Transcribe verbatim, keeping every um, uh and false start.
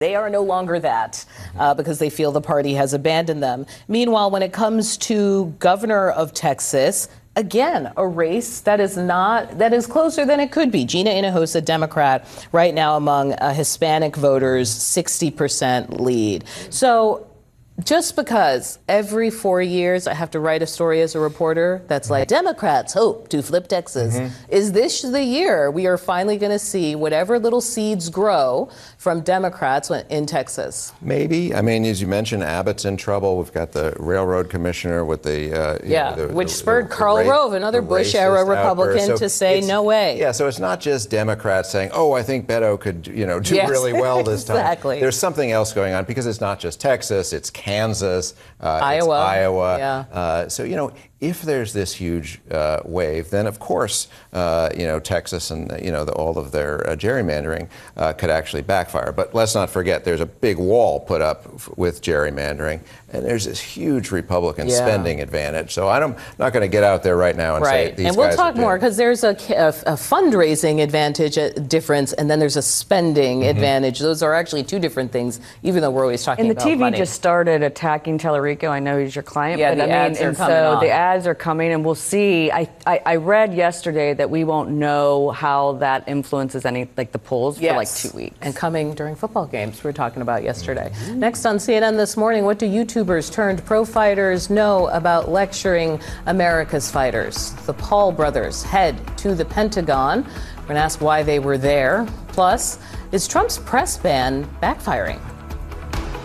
They are no longer that uh, because they feel the party has abandoned them. Meanwhile, when it comes to governor of Texas, again, a race that is not, that is closer than it could be. Gina Hinojosa, Democrat, right now among uh, Hispanic voters, sixty percent lead. So just because every four years I have to write a story as a reporter that's like, Democrats hope to flip Texas, mm-hmm. is this the year we are finally going to see whatever little seeds grow from Democrats in Texas? Maybe. I mean, as you mentioned, Abbott's in trouble. We've got the railroad commissioner with the... Uh, yeah, know, the, which the, spurred the, Karl the ra- Rove, another Bush-era Republican, so to say, no way. Yeah, so it's not just Democrats saying, oh, I think Beto could, you know, do yes. really well this time. Exactly. There's something else going on because it's not just Texas, it's Kansas, uh, Iowa. It's Iowa. Yeah. Uh, so, you know, if there's this huge uh, wave, then of course, uh, you know, Texas and, you know, the, all of their uh, gerrymandering uh, could actually backfire. But let's not forget, there's a big wall put up f- with gerrymandering, and there's this huge Republican yeah. spending advantage. So I'm not going to get out there right now and right. say these and we'll guys talk are more because there's a, a, a fundraising advantage a difference, and then there's a spending mm-hmm. advantage. Those are actually two different things, even though we're always talking about about And the T V money. just started attacking Tellerico. I know he's your client, yeah, but the I mean, ads are and coming so on. the ads are coming, and we'll see. I, I I read yesterday that we won't know how that influences any like the polls yes. for like two weeks. And coming during football games, we were talking about yesterday. Mm-hmm. Next on C N N this morning, what do YouTubers turned pro fighters know about lecturing America's fighters? The Paul brothers head to the Pentagon. We're going to ask why they were there. Plus, is Trump's press ban backfiring?